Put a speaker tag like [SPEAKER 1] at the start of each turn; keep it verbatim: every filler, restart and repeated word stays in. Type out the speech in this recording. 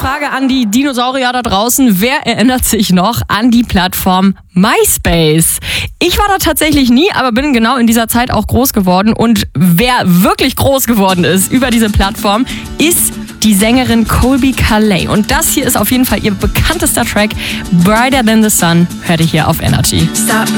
[SPEAKER 1] Frage an die Dinosaurier da draußen. Wer erinnert sich noch an die Plattform MySpace? Ich war da tatsächlich nie, aber bin genau in dieser Zeit auch groß geworden. Und wer wirklich groß geworden ist über diese Plattform, ist die Sängerin Colbie Caillat. Und das hier ist auf jeden Fall ihr bekanntester Track, Brighter Than the Sun. Hört ihr hier auf Energy.
[SPEAKER 2] Stop.